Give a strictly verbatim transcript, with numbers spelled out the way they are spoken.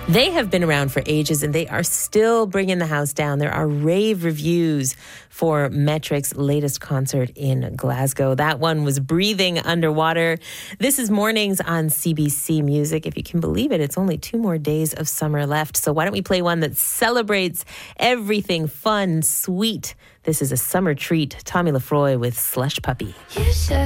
They have been around for ages and they are still bringing the house down. There are rave reviews for Metric's latest concert in Glasgow. That one was Breathing Underwater. This is Mornings on C B C Music. If you can believe it, it's only two more days of summer left. So why don't we play one that celebrates everything fun, sweet. This is a summer treat. Tommy Lefroy with Slush Puppy. You said